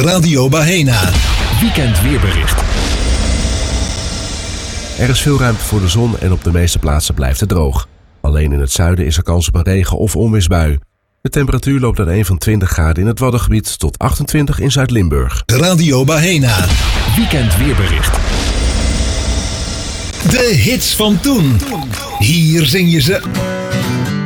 Radio Bahena. Weekend weerbericht. Er is veel ruimte voor de zon en op de meeste plaatsen blijft het droog. Alleen in het zuiden is er kans op een regen- of onweersbui. De temperatuur loopt uiteen van 20 graden in het Waddengebied tot 28 in Zuid-Limburg. Radio Bahena. Weekend weerbericht. De hits van toen. Hier zing je ze